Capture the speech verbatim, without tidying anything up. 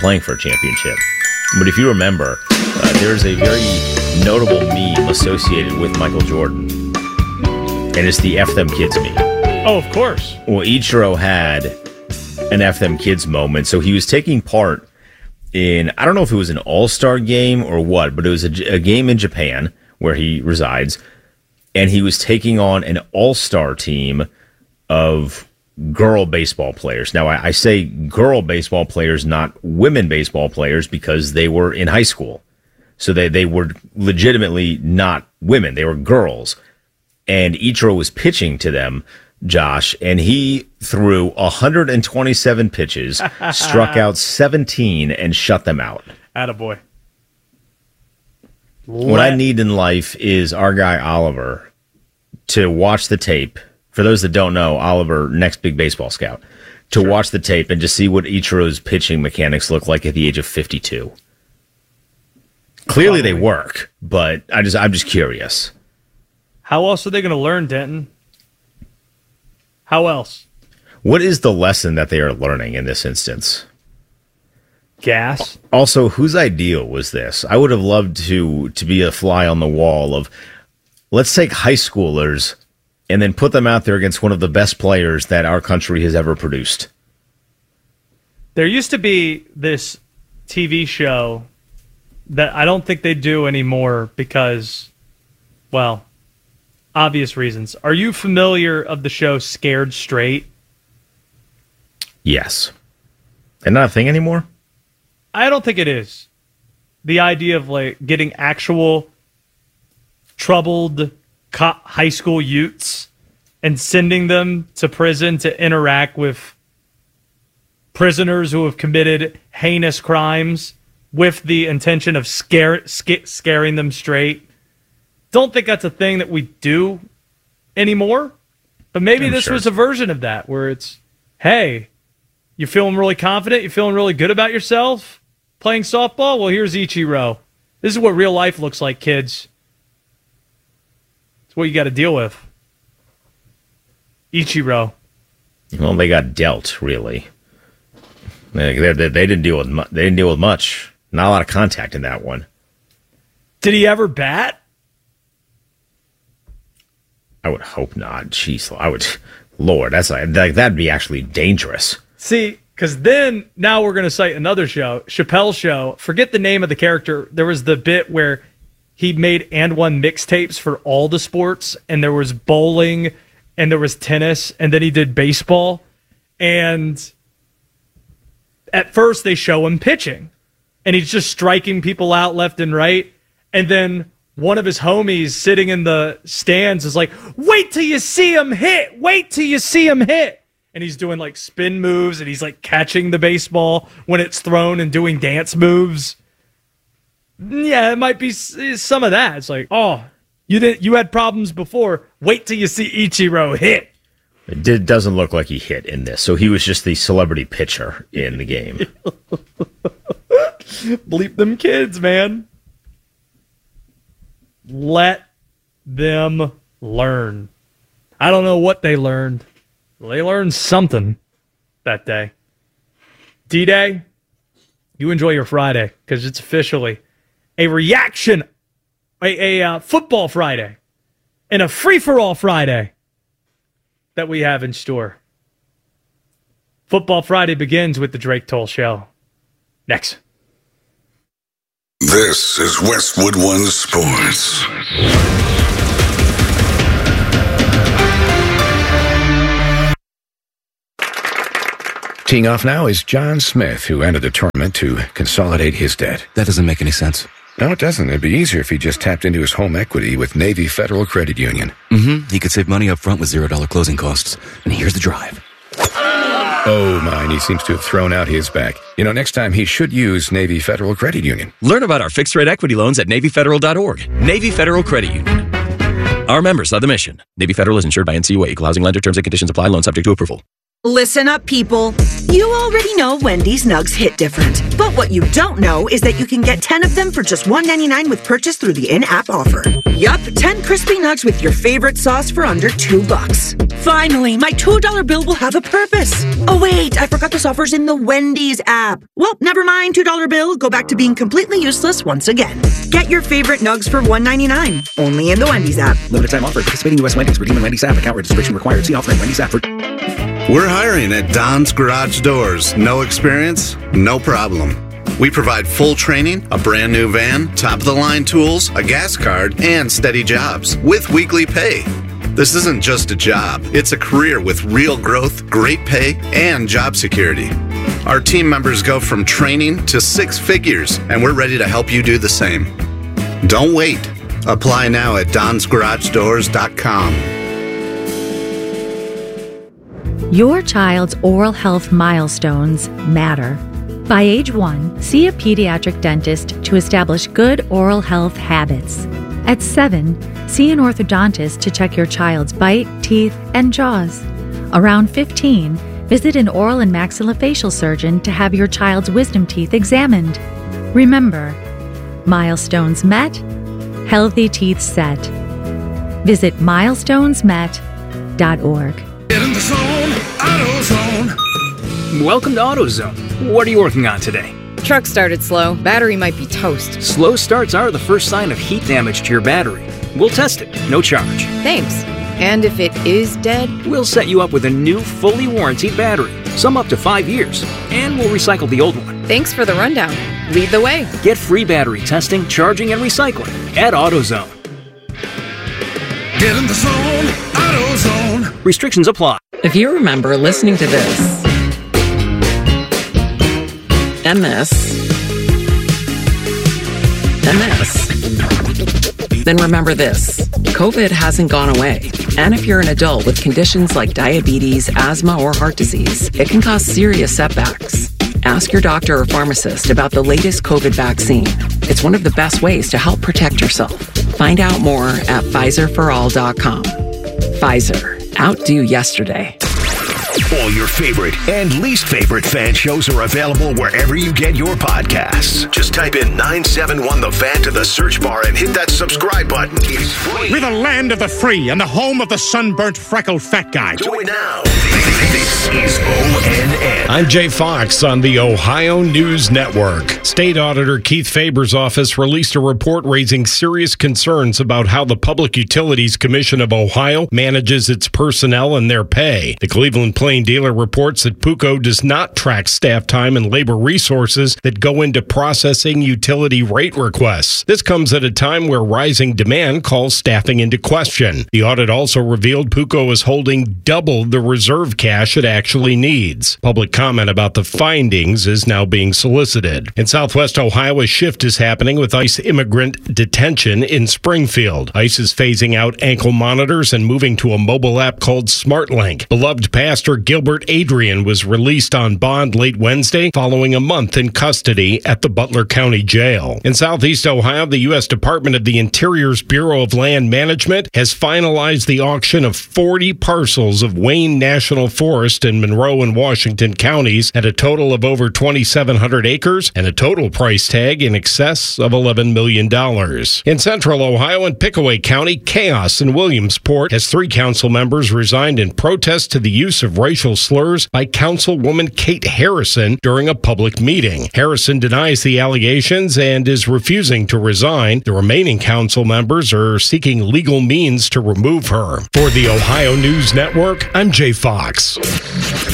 playing for a championship. But if you remember, uh, there's a very notable meme associated with Michael Jordan, and it's the F them kids meme. Oh, of course. Well, Ichiro had an F them kids moment, so he was taking part in, I don't know if it was an all-star game or what, but it was a, a game in Japan where he resides, and he was taking on an all-star team of girl baseball players. Now, I, I say girl baseball players, not women baseball players, because they were in high school. So they, they were legitimately not women. They were girls. And Ichiro was pitching to them, Josh, and he threw one hundred twenty-seven pitches, struck out seventeen, and shut them out. Attaboy. What I need in life is our guy Oliver to watch the tape. For those that don't know, Oliver, next big baseball scout, to sure. watch the tape and just see what Ichiro's pitching mechanics look like at the age of fifty-two. Clearly Probably. They work, but I just I'm just curious. How else are they going to learn, Denton? How else? What is the lesson that they are learning in this instance? Gas. Also, whose idea was this? I would have loved to to be a fly on the wall of, let's take high schoolers and then put them out there against one of the best players that our country has ever produced. There used to be this T V show that I don't think they do anymore because, well, obvious reasons. Are you familiar of the show Scared Straight? Yes. And not a thing anymore? I don't think it is. The idea of like getting actual troubled co- high school youths and sending them to prison to interact with prisoners who have committed heinous crimes with the intention of scare, sc- scaring them straight. Don't think that's a thing that we do anymore. But maybe I'm this sure. was a version of that where it's, hey, you're feeling really confident? You're feeling really good about yourself playing softball? Well, here's Ichiro. This is what real life looks like, kids. It's what you got to deal with. Ichiro. Well, they got dealt, really. They, they, they didn't deal with mu- they didn't deal with much. Not a lot of contact in that one. Did he ever bat? I would hope not. Jeez, I would. Lord, that's like, like that'd be actually dangerous. See, because then now we're going to cite another show, Chappelle's Show. Forget the name of the character. There was the bit where he made and won mixtapes for all the sports, and there was bowling, and there was tennis, and then he did baseball. And at first they show him pitching, and he's just striking people out left and right. And then one of his homies sitting in the stands is like, wait till you see him hit. Wait till you see him hit. And he's doing like spin moves, and he's like catching the baseball when it's thrown and doing dance moves. Yeah, it might be some of that. It's like, oh, you didn't, you had problems before. Wait till you see Ichiro hit. It did, doesn't look like he hit in this, so he was just the celebrity pitcher in the game. Bleep them kids, man. Let them learn. I don't know what they learned. They learned something that day. D-Day, you enjoy your Friday because it's officially a reaction, a, a uh, football Friday, and a free-for-all Friday that we have in store. Football Friday begins with the Drake Toll Show. Next. This is Westwood One Sports. Teeing off now is John Smith, who entered the tournament to consolidate his debt. That doesn't make any sense. No, it doesn't. It'd be easier if he just tapped into his home equity with Navy Federal Credit Union. Mm-hmm. He could save money up front with zero dollar closing costs. And here's the drive. Oh, mine. He seems to have thrown out his back. You know, next time he should use Navy Federal Credit Union. Learn about our fixed-rate equity loans at Navy Federal dot org. Navy Federal Credit Union. Our members are the mission. Navy Federal is insured by N C U A. Equal housing lender. Terms and conditions apply. Loan subject to approval. Listen up, people. You already know Wendy's Nugs hit different. But what you don't know is that you can get ten of them for just one ninety-nine with purchase through the in-app offer. Yup, ten crispy nugs with your favorite sauce for under two bucks. Finally, my two dollar bill will have a purpose. Oh wait, I forgot this offer's in the Wendy's app. Well, never mind, two dollar bill. Go back to being completely useless once again. Get your favorite nugs for one ninety-nine. Only in the Wendy's app. Limited time offer. Participating U S Wendy's. Redeem in Wendy's app. Account registration required. See offer in Wendy's app. For- We're hiring at Don's Garage Doors. No experience? No problem. We provide full training, a brand new van, top-of-the-line tools, a gas card, and steady jobs with weekly pay. This isn't just a job. It's a career with real growth, great pay, and job security. Our team members go from training to six figures, and we're ready to help you do the same. Don't wait. Apply now at dons garage doors dot com. Your child's oral health milestones matter. By age one, see a pediatric dentist to establish good oral health habits. At seven, see an orthodontist to check your child's bite, teeth, and jaws. Around fifteen, visit an oral and maxillofacial surgeon to have your child's wisdom teeth examined. Remember, milestones met, healthy teeth set. Visit milestones met dot org. Get in the zone, AutoZone. Welcome to AutoZone. What are you working on today? Truck started slow. Battery might be toast. Slow starts are the first sign of heat damage to your battery. We'll test it, no charge. Thanks. And if it is dead? We'll set you up with a new, fully warranted battery, some up to five years, and we'll recycle the old one. Thanks for the rundown. Lead the way. Get free battery testing, charging, and recycling at AutoZone. Get in the zone, AutoZone. Restrictions apply. If you remember listening to this, and this, and this, then remember this. COVID hasn't gone away. And if you're an adult with conditions like diabetes, asthma, or heart disease, it can cause serious setbacks. Ask your doctor or pharmacist about the latest COVID vaccine. It's one of the best ways to help protect yourself. Find out more at Pfizer for all dot com. Pfizer. Outdo yesterday. All your favorite and least favorite fan shows are available wherever you get your podcasts. Just type in nine seven one The Fan to the search bar and hit that subscribe button. It's free. We're the land of the free and the home of the sunburnt, freckled fat guy. Do it now. This is O N N. I'm Jay Fox on the Ohio News Network. State Auditor Keith Faber's office released a report raising serious concerns about how the Public Utilities Commission of Ohio manages its personnel and their pay. The Cleveland Plain Dealer reports that PUCO does not track staff time and labor resources that go into processing utility rate requests. This comes at a time where rising demand calls staffing into question. The audit also revealed PUCO is holding double the reserve cash it actually needs. Public comment about the findings is now being solicited. In Southwest Ohio, a shift is happening with ICE immigrant detention in Springfield. ICE is phasing out ankle monitors and moving to a mobile app called SmartLink. Beloved pastor Gilbert Adrian was released on bond late Wednesday following a month in custody at the Butler County Jail. In Southeast Ohio, the U S Department of the Interior's Bureau of Land Management has finalized the auction of forty parcels of Wayne National Forest in Monroe and Washington counties at a total of over twenty-seven hundred acres and a total price tag in excess of eleven million dollars. In Central Ohio and Pickaway County, chaos in Williamsport as three council members resigned in protest to the use of racial slurs by Councilwoman Kate Harrison during a public meeting. Harrison denies the allegations and is refusing to resign. The remaining council members are seeking legal means to remove her. For the Ohio News Network, I'm Jay Fox.